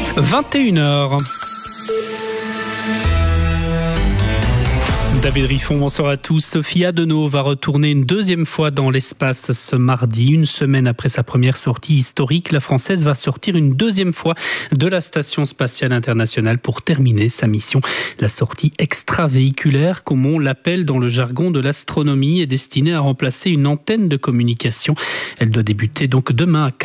21h. David Riffon, bonsoir à tous. Sophie Adenau va retourner une deuxième fois dans l'espace ce mardi. Une semaine après sa première sortie historique, la Française va sortir une deuxième fois de la Station spatiale internationale pour terminer sa mission. La sortie extravéhiculaire, comme on l'appelle dans le jargon de l'astronomie, est destinée à remplacer une antenne de communication. Elle doit débuter donc demain à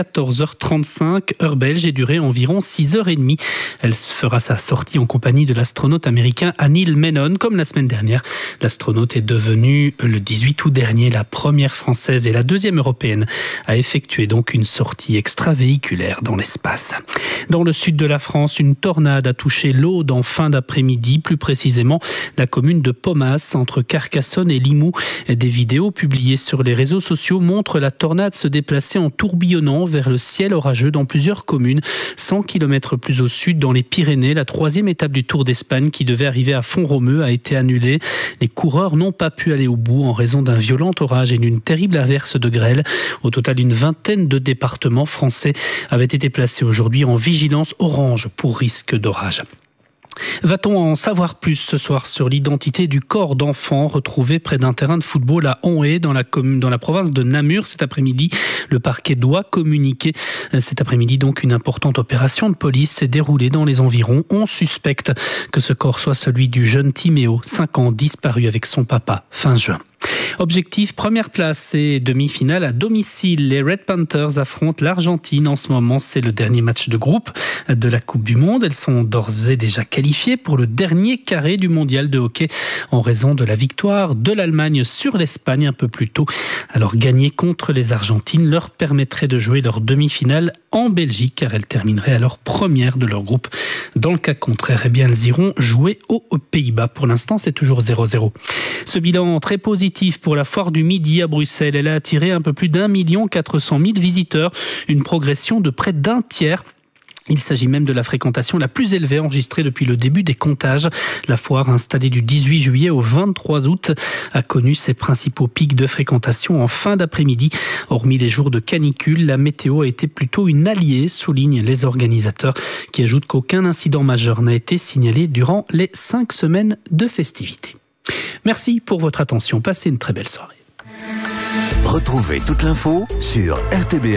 14h35, heure belge, et durer environ 6h30. Elle fera sa sortie en compagnie de l'astronaute américain Neil Menon, comme la semaine dernière. L'astronaute est devenue le 18 août dernier la première française et la deuxième européenne à effectuer donc une sortie extravéhiculaire dans l'espace. Dans le sud de la France, une tornade a touché l'Aude en fin d'après-midi, plus précisément la commune de Pommas, entre Carcassonne et Limoux. Des vidéos publiées sur les réseaux sociaux montrent la tornade se déplacer en tourbillonnant vers le ciel orageux dans plusieurs communes. 100 km plus au sud, dans les Pyrénées, la troisième étape du Tour d'Espagne qui devait arriver à Font-Romeu a été annulée. Les coureurs n'ont pas pu aller au bout en raison d'un violent orage et d'une terrible averse de grêle. Au total, une vingtaine de départements français avaient été placés aujourd'hui en vigilance orange pour risque d'orage. Va-t-on en savoir plus ce soir sur l'identité du corps d'enfant retrouvé près d'un terrain de football à Onhaye dans la province de Namur cet après-midi? Le parquet doit communiquer. Cet après-midi, donc, une importante opération de police s'est déroulée dans les environs. On suspecte que ce corps soit celui du jeune Timéo, 5 ans, disparu avec son papa fin juin. Objectif, première place et demi-finale à domicile. Les Red Panthers affrontent l'Argentine. En ce moment, c'est le dernier match de groupe de la Coupe du Monde. Elles sont d'ores et déjà qualifiées pour le dernier carré du mondial de hockey en raison de la victoire de l'Allemagne sur l'Espagne un peu plus tôt. Alors, gagner contre les Argentines leur permettrait de jouer leur demi-finale en Belgique, car elles termineraient alors première de leur groupe. Dans le cas contraire, eh bien, elles iront jouer aux Pays-Bas. Pour l'instant, c'est toujours 0-0. Ce bilan très positif pour la foire du Midi à Bruxelles. Elle a attiré un peu plus d'1 400 000 visiteurs, une progression de près d'un tiers. Il s'agit même de la fréquentation la plus élevée enregistrée depuis le début des comptages. La foire, installée du 18 juillet au 23 août, a connu ses principaux pics de fréquentation en fin d'après-midi. Hormis les jours de canicule, la météo a été plutôt une alliée, soulignent les organisateurs, qui ajoutent qu'aucun incident majeur n'a été signalé durant les 5 semaines de festivités. Merci pour votre attention. Passez une très belle soirée. Retrouvez toute l'info sur RTB.